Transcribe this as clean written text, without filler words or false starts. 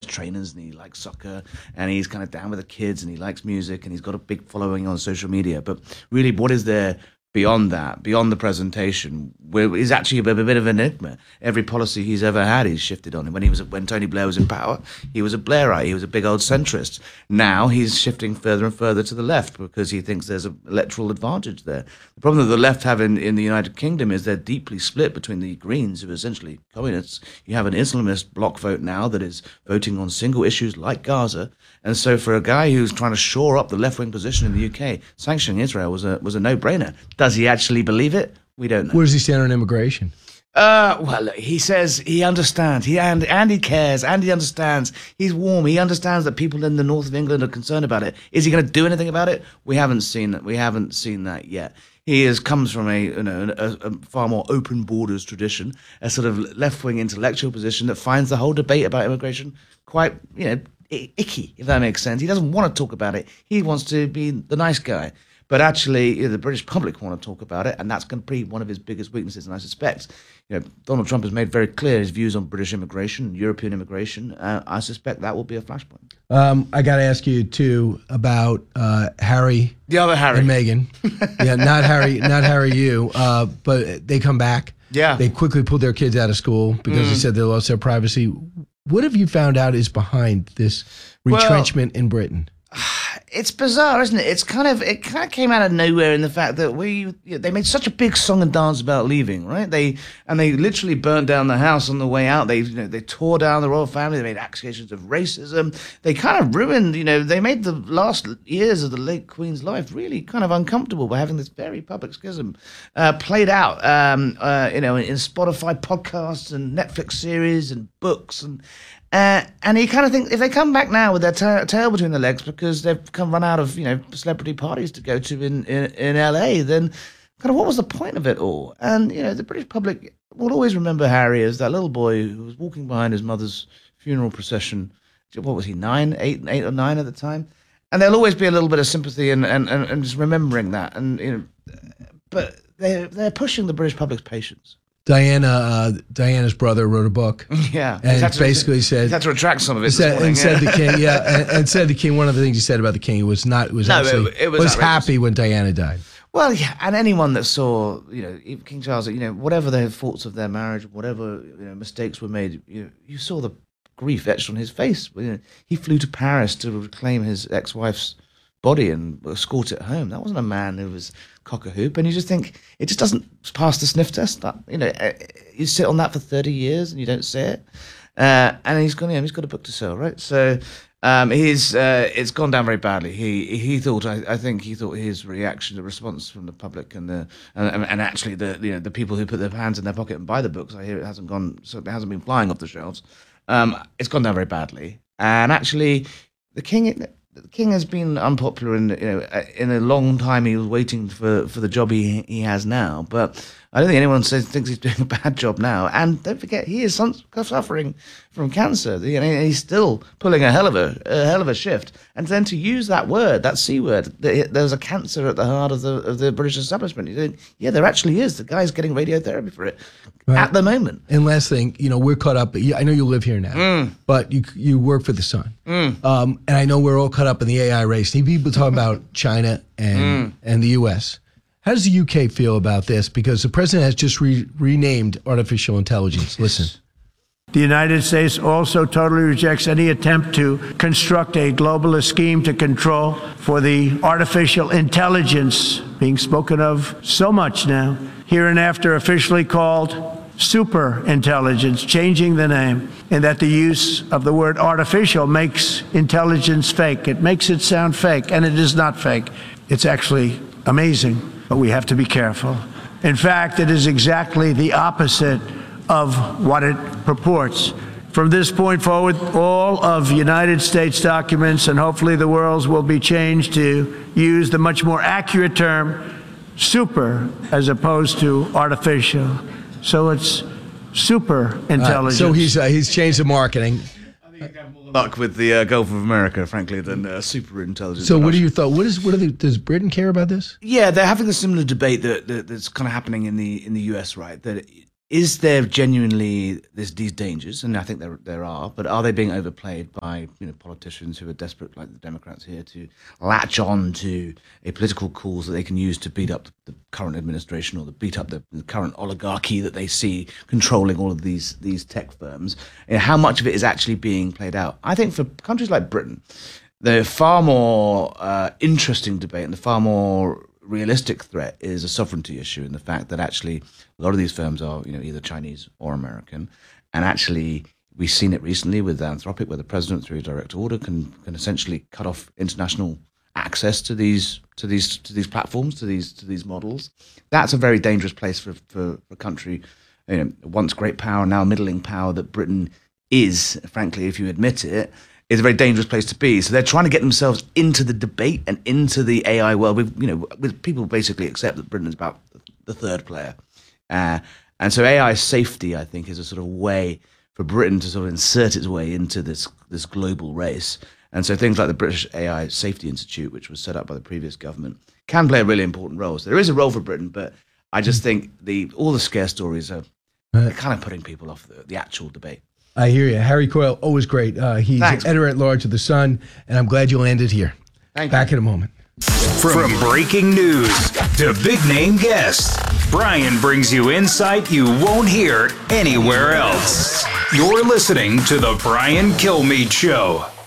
trainers and he likes soccer and he's kind of down with the kids and he likes music and he's got a big following on social media. But really, what is there beyond that, beyond the presentation, is actually a bit of an enigma. Every policy he's ever had, he's shifted on. When Tony Blair was in power, he was a Blairite. He was a big old centrist. Now he's shifting further and further to the left because he thinks there's an electoral advantage there. The problem that the left have in the United Kingdom is they're deeply split between the Greens, who are essentially communists. You have an Islamist bloc vote now that is voting on single issues like Gaza. And so for a guy who's trying to shore up the left-wing position in the UK, sanctioning Israel was a no-brainer. Does he actually believe it? We don't know. Where does he stand on immigration? Well, look, he says he understands. And he cares, and he understands. He's warm. He understands that people in the north of England are concerned about it. Is he going to do anything about it? We haven't seen that. We haven't seen that yet. He comes from a far more open borders tradition, a sort of left-wing intellectual position that finds the whole debate about immigration quite, icky, if that makes sense. He doesn't want to talk about it. He wants to be the nice guy. But actually, the British public want to talk about it, and that's going to be one of his biggest weaknesses. And I suspect, Donald Trump has made very clear his views on British immigration, European immigration. I suspect that will be a flashpoint. I got to ask you too about Harry, the other Harry, and Meghan. Yeah, not Harry, you. But they come back. Yeah, they quickly pulled their kids out of school because they said they lost their privacy. What have you found out is behind this retrenchment in Britain? It's bizarre, isn't it? It kind of came out of nowhere in the fact that they made such a big song and dance about leaving, right? They literally burnt down the house on the way out. They tore down the royal family. They made accusations of racism. They kind of ruined, they made the last years of the late Queen's life really kind of uncomfortable by having this very public schism played out, in Spotify podcasts and Netflix series and books and you kind of think if they come back now with their tail between their legs because they've run out of celebrity parties to go to in LA, then kind of what was the point of it all? And the British public will always remember Harry as that little boy who was walking behind his mother's funeral procession. What was he, 8 or 9 at the time? And there'll always be a little bit of sympathy and just remembering that. And but they're pushing the British public's patience. Diana's brother wrote a book. Yeah, and it basically said he had to retract some of it. And said the king, and said the king. One of the things he said about the king was happy when Diana died. Well, yeah, and anyone that saw, King Charles, whatever their faults of their marriage, whatever mistakes were made, you saw the grief etched on his face. He flew to Paris to reclaim his ex-wife's body and escort it home. That wasn't a man who was cock a hoop. And you just think it just doesn't pass the sniff test. You sit on that for 30 years and you don't say it. And he's got a book to sell, right? So it's gone down very badly. I think he thought his reaction, the response from the public and actually the people who put their hands in their pocket and buy the books, I hear it hasn't been flying off the shelves. It's gone down very badly. And actually the king has been unpopular in a long time. He was waiting for the job he has now, but I don't think anyone thinks he's doing a bad job now. And don't forget, he is suffering from cancer. He's still pulling a hell of a shift. And then to use that word, that C word, there's a cancer at the heart of the British establishment. You think, yeah, there actually is. The guy's getting radiotherapy for it at the moment. And last thing, we're caught up. I know you live here now, but you work for the Sun, and I know we're all caught up in the AI race. People talk about China and the U.S. How does the UK feel about this? Because the president has just renamed artificial intelligence. Listen. The United States also totally rejects any attempt to construct a globalist scheme to control for the artificial intelligence being spoken of so much now, hereinafter officially called super intelligence, changing the name, and that the use of the word artificial makes intelligence fake. It makes it sound fake, and it is not fake. It's actually amazing, but we have to be careful. In fact, it is exactly the opposite of what it purports. From this point forward, all of United States documents and hopefully the world's will be changed to use the much more accurate term super as opposed to artificial. So it's super intelligence. So he's changed the marketing. I think you have more luck with the Gulf of America, frankly, than super intelligence. So what are your thoughts? Does Britain care about this? Yeah, they're having a similar debate that's kind of happening in the US, right? That is there genuinely these dangers? And I think there are, but are they being overplayed by politicians who are desperate, like the Democrats here, to latch on to a political cause that they can use to beat up the current administration or to beat up the current oligarchy that they see controlling all of these tech firms? How much of it is actually being played out? I think for countries like Britain, the far more interesting debate and the far more realistic threat is a sovereignty issue, and the fact that actually a lot of these firms are either Chinese or American, and actually we've seen it recently with Anthropic, where the president through a direct order can essentially cut off international access to these platforms, to these models. That's a very dangerous place for a country, once great power, now middling power that Britain is, frankly, if you admit it, is a very dangerous place to be. So they're trying to get themselves into the debate and into the AI world. With people basically accept that Britain is about the third player, and so AI safety, I think, is a sort of way for Britain to sort of insert its way into this global race. And so things like the British AI Safety Institute, which was set up by the previous government, can play a really important role. So there is a role for Britain, but I just think all the scare stories are kind of putting people off the actual debate. I hear you. Harry Coyle, always great. He's editor-at-large of The Sun, and I'm glad you landed here. Thank you. Back in a moment. From breaking news to big-name guests, Brian brings you insight you won't hear anywhere else. You're listening to The Brian Kilmeade Show.